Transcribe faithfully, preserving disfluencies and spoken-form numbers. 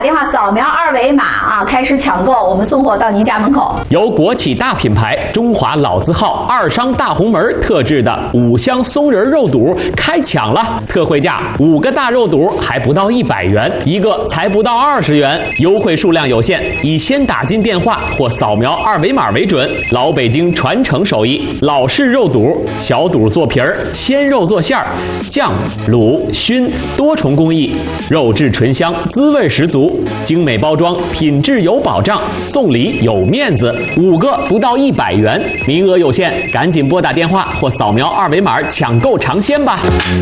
电话扫描二维码啊，开始抢购，我们送货到您家门口。 由国企大品牌中华老字号二商大红门特制的五香松仁肉肚开抢了，特惠价五个大肉肚还不到一百元，一个才不到二十元，优惠数量有限，以先打进电话或扫描二维码为准。老北京传承手艺，老式肉肚，小肚做皮儿，鲜肉做馅儿，酱、卤、熏多重工艺，肉质醇香，滋味十足。精美包装，品质有保障，送礼有面子，五个不到一百元，名额有限，赶紧拨打电话或扫描二维码抢购尝鲜吧。